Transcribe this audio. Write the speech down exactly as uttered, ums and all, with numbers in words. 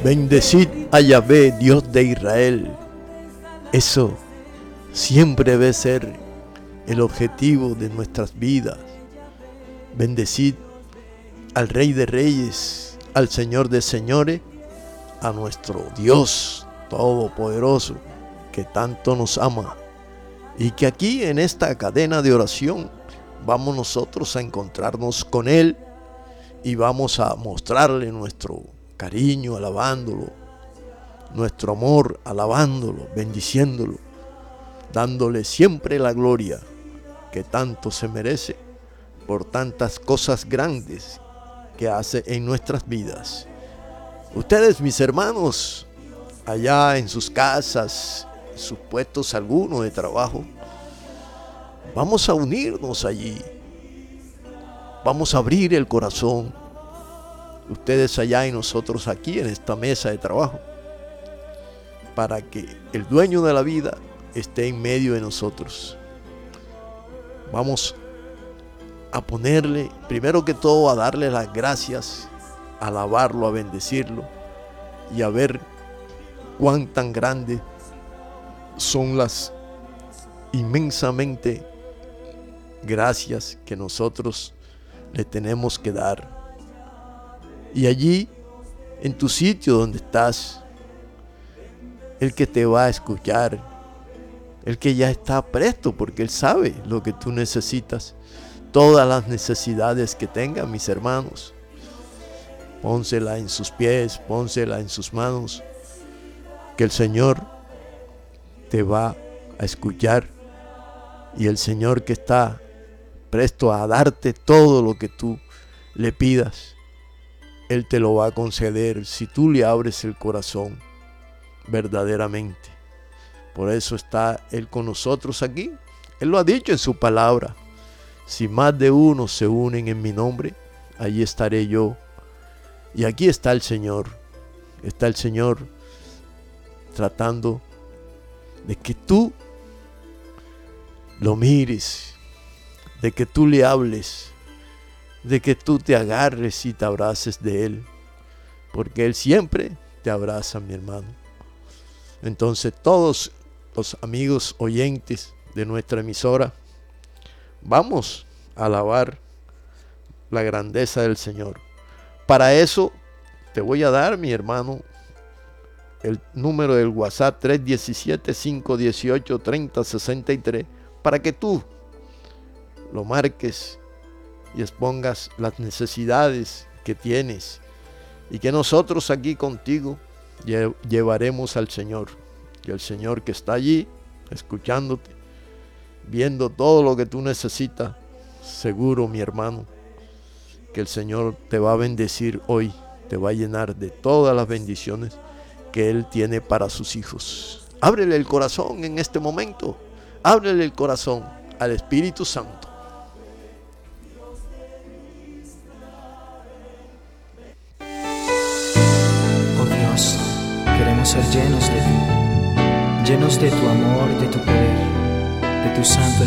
Bendecid a Yahvé, Dios de Israel. Eso siempre debe ser el objetivo de nuestras vidas. Bendecid al Rey de Reyes, al Señor de Señores, a nuestro Dios Todopoderoso, que tanto nos ama. Y que aquí en esta cadena de oración vamos nosotros a encontrarnos con Él y vamos a mostrarle nuestro cariño, alabándolo, nuestro amor, alabándolo, bendiciéndolo, dándole siempre la gloria que tanto se merece por tantas cosas grandes que hace en nuestras vidas. Ustedes, mis hermanos, allá en sus casas, en sus puestos algunos de trabajo, vamos a unirnos allí, vamos a abrir el corazón, ustedes allá y nosotros aquí en esta mesa de trabajo, para que el dueño de la vida esté en medio de nosotros. Vamos a ponerle, primero que todo, a darle las gracias, a alabarlo, a bendecirlo y a ver cuán tan grandes son las inmensamente gracias que nosotros le tenemos que dar. Y allí, en tu sitio donde estás, el que te va a escuchar, el que ya está presto, porque Él sabe lo que tú necesitas, todas las necesidades que tengan, mis hermanos, pónsela en sus pies, pónsela en sus manos, que el Señor te va a escuchar, y el Señor que está presto a darte todo lo que tú le pidas, Él te lo va a conceder si tú le abres el corazón verdaderamente. Por eso está Él con nosotros aquí. Él lo ha dicho en su palabra: si más de uno se unen en mi nombre, allí estaré yo. Y aquí está el Señor. Está el Señor tratando de que tú lo mires, de que tú le hables, de que tú te agarres y te abraces de Él, porque Él siempre te abraza, mi hermano. Entonces, todos los amigos oyentes de nuestra emisora, vamos a alabar la grandeza del Señor. Para eso te voy a dar, mi hermano, el número del WhatsApp tres uno siete, cinco uno ocho, tres cero seis tres, para que tú lo marques y expongas las necesidades que tienes, y que nosotros aquí contigo lle- llevaremos al Señor. Y el Señor que está allí escuchándote, viendo todo lo que tú necesitas, seguro, mi hermano, que el Señor te va a bendecir hoy, te va a llenar de todas las bendiciones que Él tiene para sus hijos. Ábrele el corazón en este momento, ábrele el corazón al Espíritu Santo. Oh Dios, queremos ser llenos de ti, llenos de tu amor, de tu poder, de tu santo